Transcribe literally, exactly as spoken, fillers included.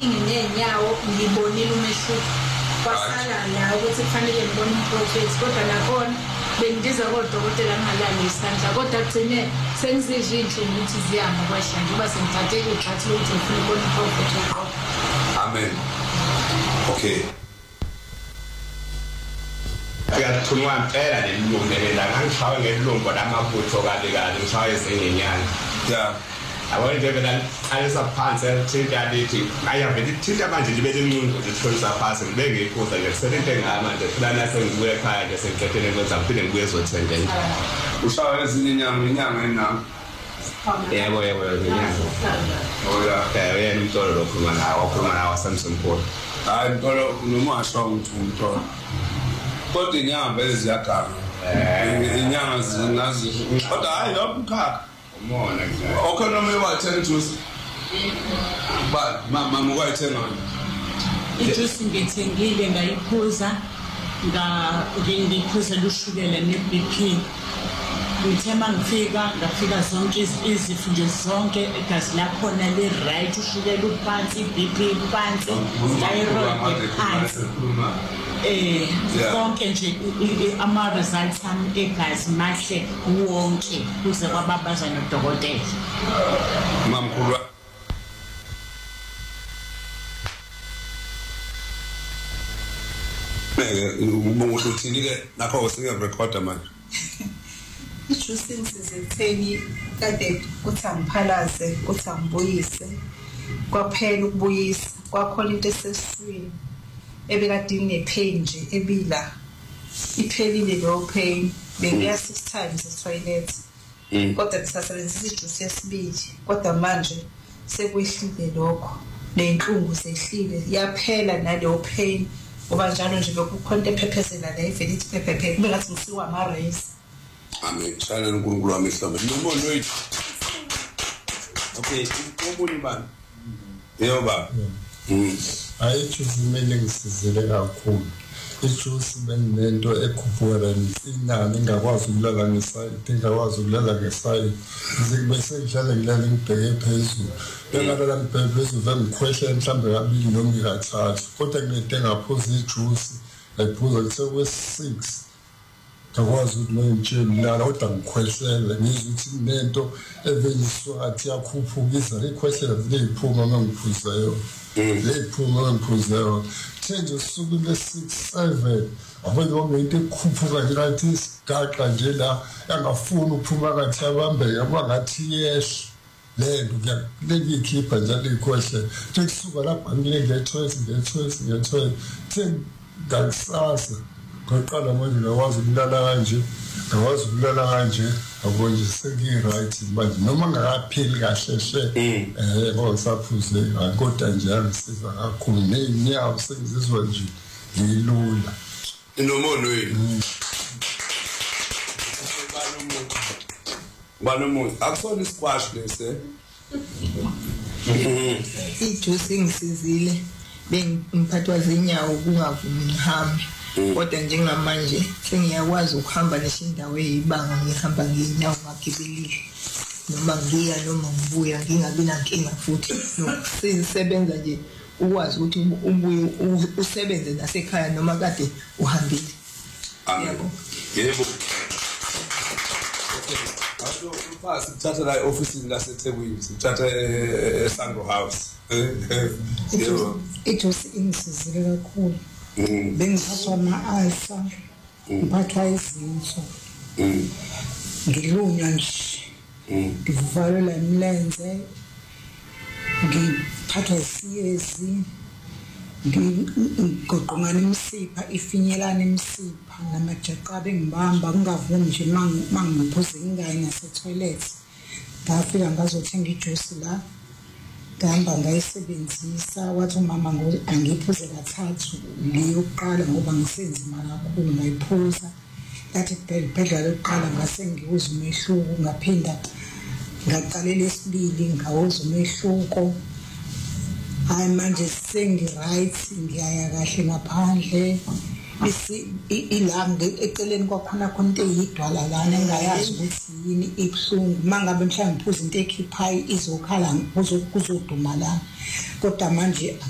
nginenyawo ngibonile umehluko kwasala la ukuthi kufanele ngibone umprofeti kodwa nakhona bengidiza kodokotela ngalali isandla kodwa kugcine sengizizwe inhlungu ukuthi ziyama kwasha njengoba sengithatheke igxathi lokuthi ngifuna ukubona umprofeti uqobo. Amen. Okay. Kuyathunwa impela lelungelela ngangishawe ngelungu lamabutho kale kale ngishawe sengenyanga. Yeah. Abona nje vela alisa phansi thinta lithi ayavela thinta manje libe leminqondo lithonisa phansi ngibeke ikhoza ngeselente ngamanje plana sengibuye ekhaya nje sengicethele kwenza ngiphinde ngibuye ezothendela. Ushawe ezinye inyanga inyanga enami. Yebo yebo inyanga. Oya, eh yena umtolo lo khuluma nawo khuluma nawo Samson Paul. Hayi ngolo noma asho ukuthi umtolo. Kodwa inyanga vele ziyagama. Eh inyanga zinazi kodwa hayi lobukhakha. Umona nje. Okay noma iwathenga juice. Ba mama mukayithenga. Ijuice ngithengile ngayiphuza nga ngiphuza lushukela ne-B P. Ngithema ngifika ngafika zonke izifo nje zonke igazi lakhona le-right ushukela uphansi i-B P phansi thyroid phansi. Eh konke nje ama results ami egazi mahle wonke kuze kwababaza nodokotela. Mamkhulu ubonga uthini ke nakho usinge recorder manje. Ijuice ngizitheni kade kuthi angiphalaze kuthi angibuyise kwaphela ukubuyisa kwakhona into esesiswini ebekade inepain nje ebila iphelile lo pain bengiya six times e-toilet kodwa ngisasebenzisa ijuice yesibili kodwa manje sekwehlile lokho nenhlungu sehlile yaphela naleyo pain ngoba njalo nje bekukhona ephephezela la ivele ithi phephe kube ngathi ngisiwa ama race. Amen. Shana uNkulunkulu wami mhlawumbe nombono wethu. Okay, ubuni bani? Yebo baba. Mm. Ayijuice kumele ngisizele kakhulu. Ijuice benento ekhuphula inani ngakwazi ukulala ngesayidi ngakwazi ukulala ngesayidi bese ngihlala ngilala ngibheke phezulu bengalala ngibheke phezulu vele ngikhwehlela mhlambe kabili noma ngikathathu kodwa kunento engaphuza ijuice ayiphuza kusekwe six ngakwazi ukuthi lo ngitshela lala kodwa ngikhwehlela ngizwe ukuthi nento eveliswa ngathi yakhuphukisa ikhwehlela leyiphuma mangiphuzayo leyiphuma mangiphuzayo change usuku le six seven abanye wonke ekhuphuka nje ngathi isigaqa nje la angafuni ukuphuma kathi abambeke abangathi yesh lento kuyakulekikhipha njalo ikhohle kusuka lapha ngiyengethwesi ngethwesi ngethwesi then ngakusasa ngaqala manje ngakwazi ukulala kanje ngakwazi ukulala kanje akonje seki-right manje noma ngakaphili kahle hle eh ngoba ngisaphuze kodwa nje angisiza kakhulu ney'nyawo sengizizwa nje ngilula inomono wenu banomuntu akusona isquash lese Ijuice ngisizile bengiphathwa zinyawo kungavumi ngihambe kodwa njengamanje sengiyakwazi ukuhamba nesindawo eyibanga ngihamba nginyawo ngagibelile noma ngiya noma ngibuya ngingabi nankinga futhi nokusebenza nje ukwazi ukuthi ubuye usebenze nasekhaya noma kade uhambile. Yebo. Yebo. Alo upasi thatha la office laseThekwini sithatha eSangro House. Yebo. Ijuice ingisizile kakhulu. Bengiphathwa ama-alsa ngiphathwa izinso ngilunywa nje ngivalelwa imilenze ngiphathwa isiyezi ngigoqongana imisipha ifinyelana imisipha namajeqaba engibamba kungavumi nje mangiphuze ingayi ngasetoilet ngafika ngazothenga ijuice la ngihamba ngayisebenzisa wathi umama angiphuze kathathu ngiyokuqala ngoba ngisenzima kakhulu ngayiphuza ngathi phela lokuqala ngase ngiwuza umehluko ngaphinda ngaqalela esibili ngawuza umehluko hayi manje sengi-right ngiyaya kahle ngaphandle ilanga eceleni kwakhona khona into eyidwala lana engayazi ukuthi yini ibuhlungu mangabe mhlawumbe ngiphuza into ekhiphayo izokhala kuzoduma lana kodwa manje